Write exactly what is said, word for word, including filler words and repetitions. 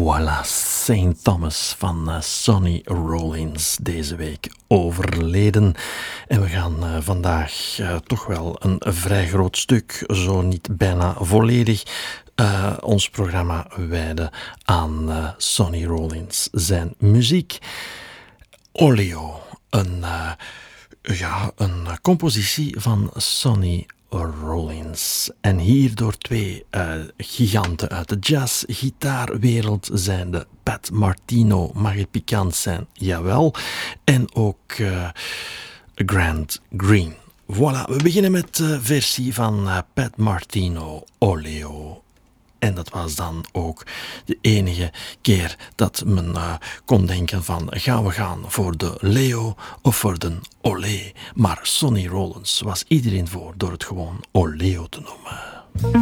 Voilà, Saint Thomas van uh, Sonny Rollins deze week overleden. En we gaan uh, vandaag uh, toch wel een vrij groot stuk, zo niet bijna volledig, uh, ons programma wijden aan uh, Sonny Rollins, zijn muziek. Oleo, een, uh, ja, een compositie van Sonny Rollins. En hier door twee uh, giganten uit de jazz-gitaarwereld zijn de Pat Martino, mag het pikant zijn, jawel, en ook uh, Grant Green. Voilà, we beginnen met de versie van uh, Pat Martino, Oleo. En dat was dan ook de enige keer dat men uh, kon denken van gaan we gaan voor de Leo of voor de Olé. Maar Sonny Rollins was iedereen voor door het gewoon Oleo te noemen.